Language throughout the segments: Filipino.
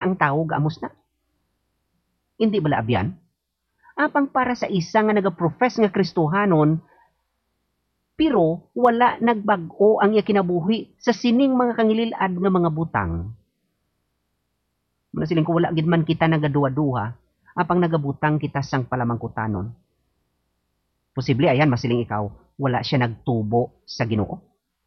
ang tao gaamos na. Hindi bala abyan? Apang para sa isa nga nagaprofess nga Kristohanon, pero wala nagbag-o ang iya kinabuhi sa sining mga kangililad nga mga butang. Muna siling kung wala gid man kita nagaduwa-duha, apang nagabutang kita sang palamangkutanon. Posible ayan masiling ikaw, wala siya nagtubo sa Ginoo.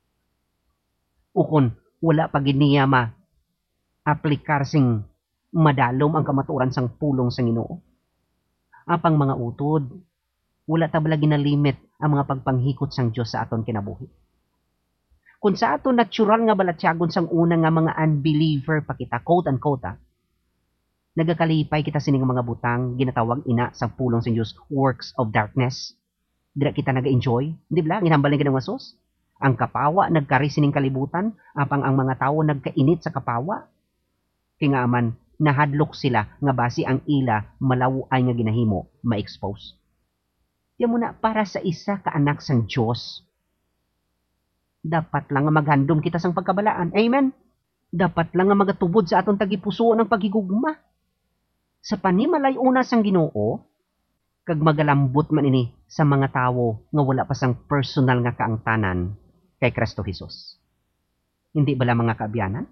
Ukon wala pa gid niya ma-aplikar sing madalom ang kamatuoran sang pulong sang Ginoo. Apang mga utod, wala tabala ginalimit ang mga pagpanghikot sang Dios sa aton kinabuhi. Kung sa aton natural nga balatyagon sang una nga mga unbeliever pa kita, quote unquote, nagakalipay kita sining mga butang ginatawag ina sang pulong sang Dios works of darkness. Dira kita naga-enjoy, di ba? Ginhambal ni Ginoong Hesus. Ang kapawa nagkari sining kalibutan, apang ang mga tawo nagkainit sa kapawa. Kingaman nahadlok sila nga basi ang ila malaway nga ginahimo ma-expose. Diyan mo na para sa isa ka anak sang Dios. Dapat lang nga maghandom kita sang pagkabalaan. Amen. Dapat lang nga magatubod sa aton tagipuso ng paghigugma. Sa panimalay una sang Ginoo, kag magalambot man ini sa mga tawo nga wala pa sang personal nga kaangtanan kay Kristo Jesus. Hindi bala mga kaabyanan?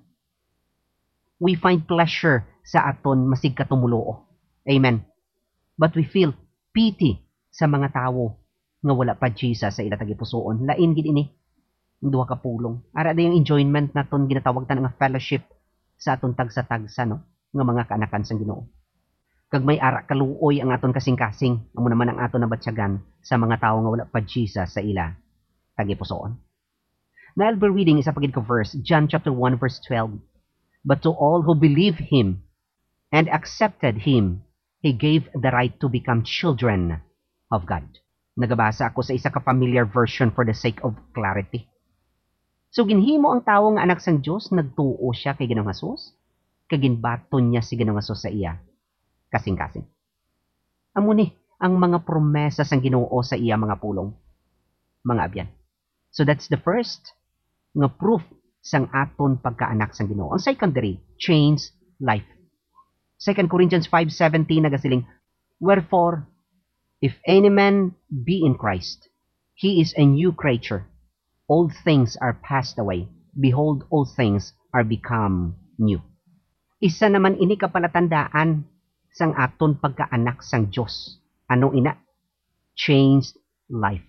We find pleasure sa aton masig katumuloo. Amen. But we feel pity sa mga tawo nga wala pa Jesus sa ila tagipusoon. Lain gid ini. Duha ka pulong. Ara da yung enjoyment naton ginatawag ta nga fellowship sa aton tagsa-tagsa no nga mga kaanakan sang Ginoo. Kag may ara kaluoy ang aton kasing-kasing, amo naman ang aton nabatsyagan sa mga tawo nga wala pa Jesus sa ila tagipusoon. Now I'll be reading isa pagid ka verse, John chapter 1 verse 12. But to all who believe him and accepted him, he gave the right to become children of God. Nagabasa ako sa isa ka familiar version for the sake of clarity. So ginhimo ang tawo nga anak sang Dios, nagtuo siya kay Ginoong Hesus, kag ginbaton niya si Ginoong Hesus sa iya kasing-kasing. Amo ni ang mga promesa sang Ginoo sa iya mga pulong, mga abyan. So that's the first nga proof sang aton pagkaanak sang Ginoo. Ang secondary, change life. 2 Corinthians 5:17 nagasiling, wherefore, if any man be in Christ, he is a new creature. Old things are passed away. Behold, all things are become new. Isa naman ini kapalatandaan sang aton pagkaanak sang Dios. Ano ina? Changed life.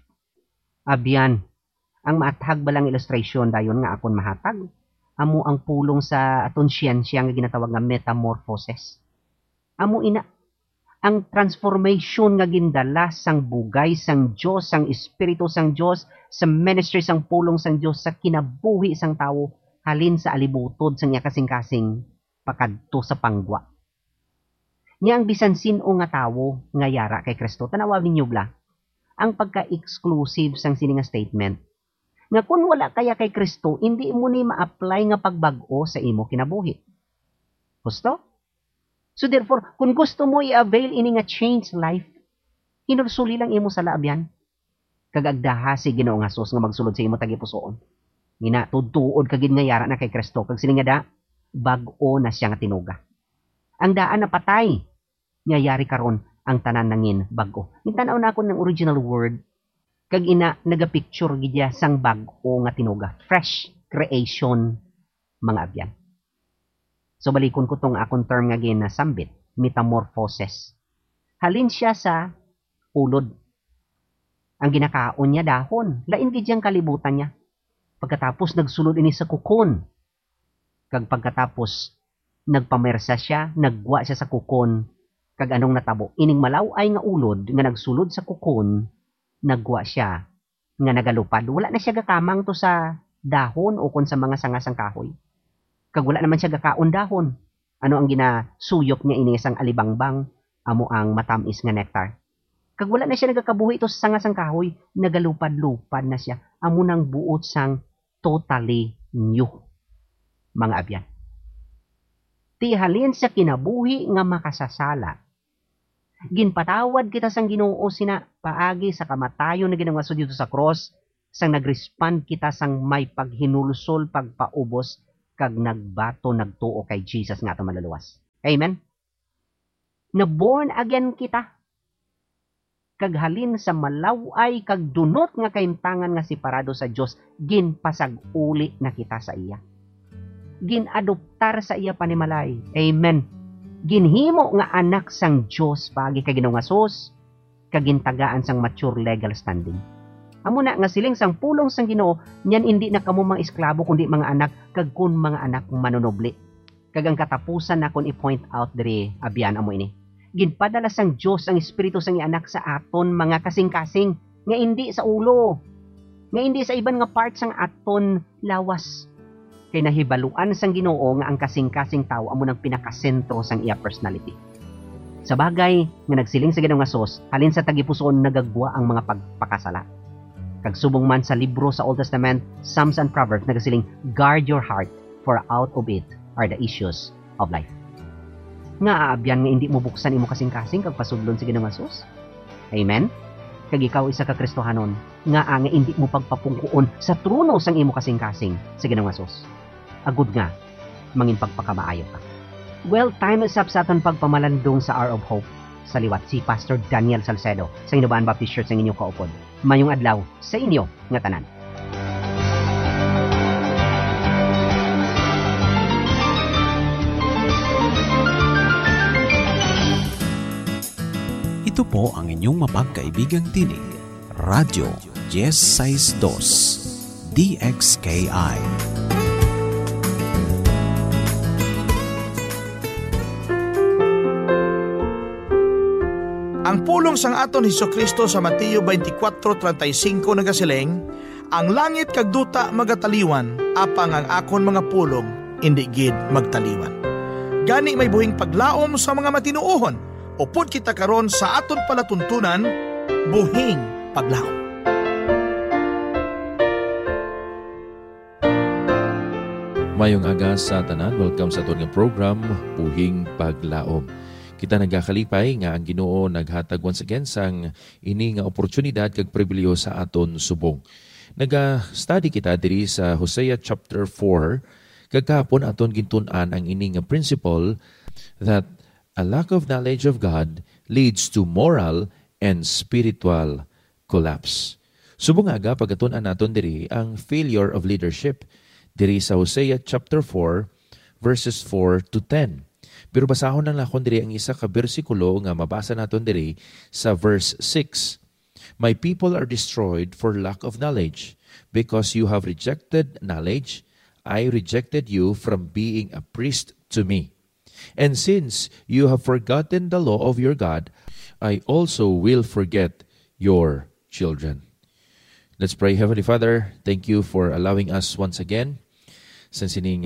Abyan, ang maatag balang illustration dayon nga akon mahatag, amo ang pulong sa aton siyensya nga ginatawag nga metamorphosis. Amo ina ang transformation nga gindala sang bugay sang Dios, sang espiritu sang Dios, sa ministry sang pulong sang Dios sa kinabuhi sang tawo halin sa alibutod sang iya kasing-kasing pakadto sa pangwa. Nya ang bisan sino nga tawo nga yara kay Kristo, tanawa ninyo bla ang pagka-exclusive sang sini nga statement nga kung wala kaya kay Kristo, hindi mo ni ma-apply nga pagbag-o sa imo kinabuhi. Gusto? So therefore, kung gusto mo i-avail ini nga change life, hinulsuli lang imo sa laabyan. Kagagdaha si Ginoong Hesus nga magsulod sa imo tagipusoon. Ngina, tudtuod kagid nga yara na kay Kristo. Kag sini nga da, bag-o na siya nga tinuga. Ang daan na patay, nga yari karon ang tanan nangin bag-o. Nintanaw na ako ng original word, kag ina nagapicture gidya sang bag-o nga tinuga. Fresh creation, mga abyan. So balikon ko tong akong term nga ginasambit, metamorphosis. Halin siya sa ulod. Ang ginakaon niya dahon, lain gidyang kalibutan niya. Pagkatapos nagsulod ini sa kukon. Kag pagkatapos nagpamersa siya, nagwa siya sa kukon, kag anong natabo. Ining malaw-ay nga ulod nga nagsulod sa kukon, nagwa siya nga nagalupad. Wala na siya gakamang to sa dahon o kon sa mga sangasang kahoy. Kag wala naman siya gakaon dahon. Ano ang ginasuyop niya ini sang alibangbang, amo ang matamis nga nectar. Kag wala na siya nagakabuhi ito sa sangasang kahoy, nagalupad-lupad na siya. Amo nang buot sang totally new, mga abyan. Tihalin sa kinabuhi nga makasasala. Ginpatawad kita sang Ginoo sina paagi sa kamatayon na ginangaso dito sa cross, sang nagrespond kita sang may paghinulsol, pagpaubos, kag nagbato nagtuo kay Jesus nga ato maluluwas. Amen? Na born again kita. Kaghalin sa malaway kag dunot nga kaimtangan nga separado sa Dios, ginpasag-uli na kita sa iya. Ginadoptar sa iya panimalay. Amen. Ginhimo nga anak sang Dios pagi kay Ginoong Hesus, kagintagaan sang mature legal standing. Amo na nga siling sang pulong sang Ginoo, nyan hindi na kamo mga esklabo kundi mga anak, kag kun mga anak manunobli. Kag ang katapusan na kon i-point out diri abyan amo ini. Ginpadala sang Dios ang espiritu sang anak sa aton mga kasing-kasing, nga hindi sa ulo, nga hindi sa iban nga part sang aton lawas. Kay nahibaluan sang Ginoo nga ang kasing-kasing tao amo nang pinakasentro sang iya personality. Sa bagay nga nagsiling sa Ginoong Hesus, halin sa tagipusoon nagagwa ang mga pagpakasala. Kag subong man sa libro sa Old Testament, Psalms and Proverbs nagasiling, guard your heart, for out of it are the issues of life. Nga aabyan nga hindi mo buksan imo kasing-kasing kag pasudlon sa Ginoong Hesus. Amen. Kag ikaw isa ka Kristohanon, nga hindi mo pagpapungkuon sa trono sang imo kasing-kasing sa Ginoong Hesus. Agud nga mangin pagpakamaayo ka. Well, time is up sa aton pagpamalandong sa Hour of Hope. Sa liwat si Pastor Daniel Salcedo sa Inubaan Baptist Church ng inyong kaupod. Mayong adlaw sa inyo nga tanan. Ito po ang inyong mapagkaibigang tinig, Radyo Yes 62 DXKI. Ang pulong sang aton Hesukristo sa Mateo 24:35 nagasiling, ang langit kag duta magataliwan, apang ang akon mga pulong indi gid magtaliwan. Gani may buhing paglaom sa mga matinuohon, upod kita karon sa aton palatuntunan, buhing paglaom. Mayong aga sa tanan, welcome sa aton nga program, Buhing Paglaom. Kita nagakalipay nga ang Ginoo naghatag once again sang ini nga oportunidad kag pribilehyo sa aton subong. Naga-study kita diri sa Hosea chapter 4, kag kahapon aton gintun-an ang ini nga principle that a lack of knowledge of God leads to moral and spiritual collapse. Subong aga pagatun-an naton diri ang failure of leadership diri sa Hosea chapter 4 verses 4 to 10. Pero basahon lang nakon diri ang isa ka bersikulo nga mabasa naton diri sa verse 6. My people are destroyed for lack of knowledge. Because you have rejected knowledge, I rejected you from being a priest to me. And since you have forgotten the law of your God, I also will forget your children. Let's pray. Heavenly Father, thank you for allowing us once again sa sining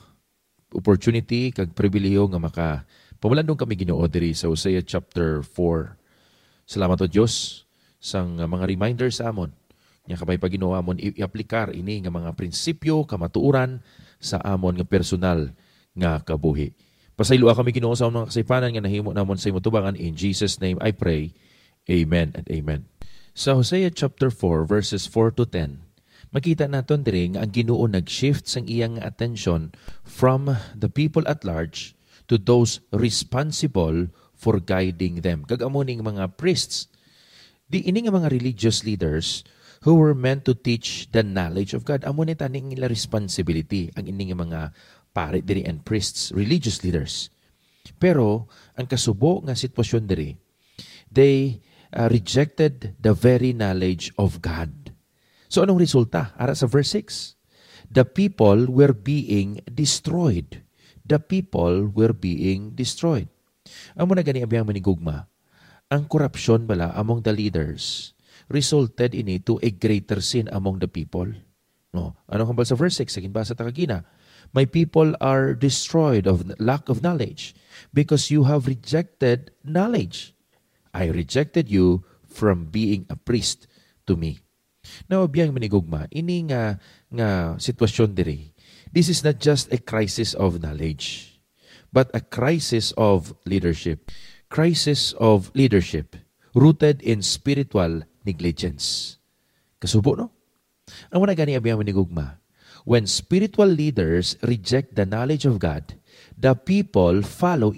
opportunity kag pribilehyo nga maka pamalandong kami Ginoo diri sa Hosea chapter 4. Salamat o Dios sang mga reminder sa amon nya kabay pa Ginoo amon i-aplikar ini nga mga prinsipyo kamatuoran sa amon nga personal nga kabuhi. Pasayloa kami Ginoo sa among kasaypanan nga nahimo namon sa imong tubangan. In Jesus name I pray. Amen and amen. Sa Hosea chapter 4 verses 4 to 10, makita naton diri nga ang Ginoo nag-shift sang iyang attention from the people at large to those responsible for guiding them. Kag amo ning mga priests, di ini nga mga religious leaders who were meant to teach the knowledge of God. Amo ni taning ila responsibility ang ini nga mga pari diri and priests, religious leaders. Pero ang kasubo nga sitwasyon diri, they rejected the very knowledge of God. So anong resulta? Ara sa verse 6. The people were being destroyed. The people were being destroyed. Amo na gani abiyang manigugma. Ang korupsyon bala among the leaders resulted into a greater sin among the people. No, anong hambal sa verse 6? Sagin basa ta kagina. My people are destroyed of lack of knowledge because you have rejected knowledge. I rejected you from being a priest to me. Now, biyang manigugma, ini nga sitwasyon diri. This is not just a crisis of knowledge, but a crisis of leadership. Crisis of leadership rooted in spiritual negligence. Kasubo, no? Ang mga gani abiyang manigugma, when spiritual leaders reject the knowledge of God, the people follow